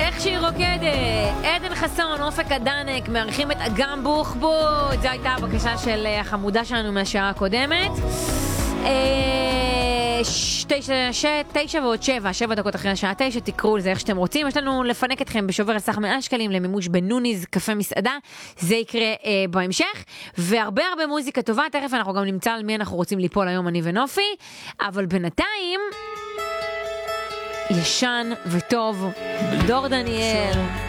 איך שהיא רוקדת. עדן חסון, אופק הדנק, מארחים את אגם בוחבוט. זו הייתה הבקשה של החמודה שלנו מהשעה הקודמת. 9 ועוד 7 דקות אחרי השעה 9, תקראו לזה איך שאתם רוצים. יש לנו לפנק אתכם בשובר הסך 100 שקלים למימוש בנוניז קפה מסעדה. זה יקרה בהמשך, והרבה מוזיקה טובה. תכף אנחנו גם נמצא על מי אנחנו רוצים ליפול היום, אני ונופי. אבל בינתיים ישן וטוב, דור דניאל.